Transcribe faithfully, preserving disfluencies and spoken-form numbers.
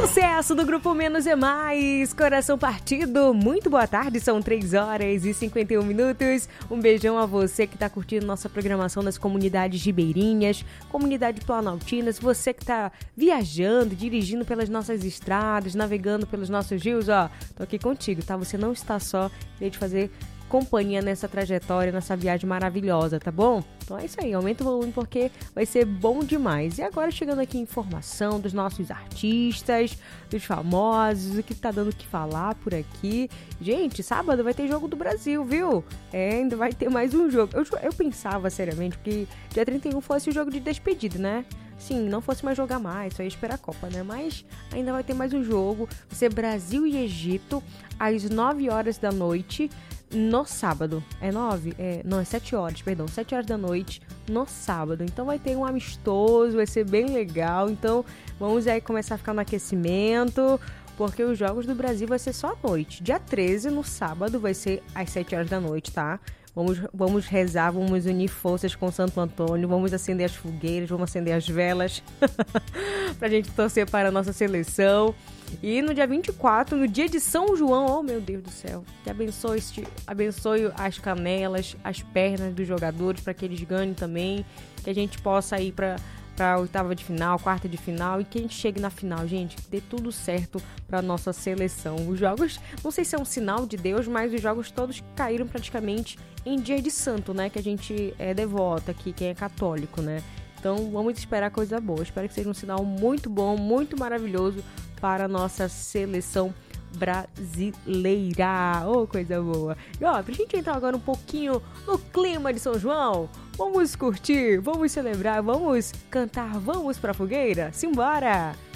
Sucesso do Grupo Menos é Mais, Coração Partido. Muito boa tarde, são três horas e cinquenta e um minutos. Um beijão a você que está curtindo nossa programação das comunidades ribeirinhas, comunidade planaltinas, você que está viajando, dirigindo pelas nossas estradas, navegando pelos nossos rios, ó, tô aqui contigo, tá? Você não está só, queria te fazer companhia nessa trajetória, nessa viagem maravilhosa, tá bom? Então é isso aí, aumenta o volume porque vai ser bom demais. E agora chegando aqui informação dos nossos artistas, dos famosos, o que tá dando o que falar por aqui. Gente, sábado vai ter jogo do Brasil, viu? É, ainda vai ter mais um jogo. Eu, eu pensava seriamente que dia trinta e um fosse o jogo de despedida, né? Sim, não fosse mais jogar mais, só ia esperar a Copa, né? Mas ainda vai ter mais um jogo. Vai ser Brasil e Egito, às nove horas da noite, no sábado. É nove? É, não, é sete horas, perdão. sete horas da noite, no sábado. Então vai ter um amistoso, vai ser bem legal. Então vamos aí começar a ficar no aquecimento, porque os Jogos do Brasil vai ser só à noite. Dia treze, no sábado, vai ser às sete horas da noite, tá? Vamos, vamos rezar, vamos unir forças com Santo Antônio, vamos acender as fogueiras, vamos acender as velas pra gente torcer para a nossa seleção. E no dia vinte e quatro, no dia de São João, oh meu Deus do céu, que abençoe, este, abençoe as canelas, as pernas dos jogadores para que eles ganhem também, que a gente possa ir para para a oitava de final, quarta de final e que a gente chegue na final, gente, que dê tudo certo para nossa seleção. Os jogos, não sei se é um sinal de Deus, mas os jogos todos caíram praticamente em dia de santo, né, que a gente é devoto aqui, quem é católico, né. Então vamos esperar coisa boa, espero que seja um sinal muito bom, muito maravilhoso para a nossa seleção brasileira. Oh, coisa boa. E ó, pra gente entrar agora um pouquinho no clima de São João, vamos curtir, vamos celebrar, vamos cantar, vamos pra fogueira? Simbora!